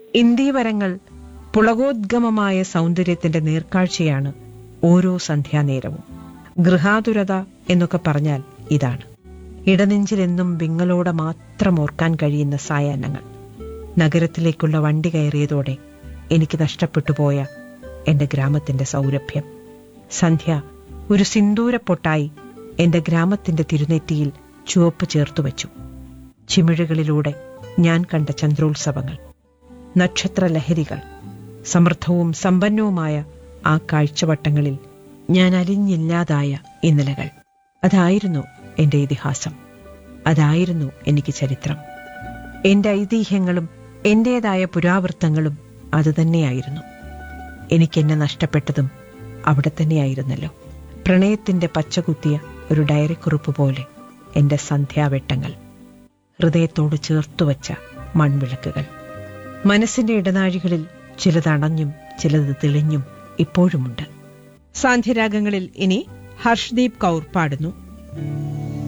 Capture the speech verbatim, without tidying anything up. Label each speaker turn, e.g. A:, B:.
A: ഇന്ദീവരങ്ങൾ പുളകോദ്ഗമമായ സൗന്ദര്യത്തിന്റെ നേർക്കാഴ്ചയാണ് ഓരോ സന്ധ്യാനേരവും. ഗൃഹാതുരത എന്നൊക്കെ പറഞ്ഞാൽ ഇതാണ്. ഇടനെഞ്ചിലെന്നും വിങ്ങളോടെ മാത്രം ഓർക്കാൻ കഴിയുന്ന സായാഹ്നങ്ങൾ. നഗരത്തിലേക്കുള്ള വണ്ടി കയറിയതോടെ എനിക്ക് നഷ്ടപ്പെട്ടുപോയ എന്റെ ഗ്രാമത്തിന്റെ സൗരഭ്യം. സന്ധ്യ ഒരു സിന്ദൂരപ്പൊട്ടായി എന്റെ ഗ്രാമത്തിന്റെ തിരുനെറ്റിയിൽ ചുവപ്പ് ചേർത്തുവച്ചു. ചിമിഴുകളിലൂടെ ഞാൻ കണ്ട ചന്ദ്രോത്സവങ്ങൾ, നക്ഷത്രലഹരികൾ, സമൃദ്ധവും സമ്പന്നവുമായ ആ കാഴ്ചവട്ടങ്ങളിൽ ഞാൻ അലിഞ്ഞില്ലാതായ ഇന്നലകൾ. അതായിരുന്നു എന്റെ ഇതിഹാസം. അതായിരുന്നു എനിക്ക് ചരിത്രം. എന്റെ ഐതിഹ്യങ്ങളും എന്റേതായ പുരാവൃത്തങ്ങളും അതുതന്നെയായിരുന്നു. എനിക്കെന്നെ നഷ്ടപ്പെട്ടതും അവിടെ തന്നെയായിരുന്നല്ലോ. പ്രണയത്തിന്റെ പച്ചകുത്തിയ ഒരു ഡയറിക്കുറിപ്പ് പോലെ എന്റെ സന്ധ്യാവെട്ടങ്ങൾ, ഹൃദയത്തോട് ചേർത്തുവച്ച മൺവിളക്കുകൾ. മനസ്സിന്റെ ഇടനാഴികളിൽ ചിലത് അണഞ്ഞും ചിലത് തെളിഞ്ഞും ഇപ്പോഴുമുണ്ട്. സാന്ധ്യരാഗങ്ങളിൽ ഇനി ഹർഷ്ദീപ് കൗർ പാടുന്നു.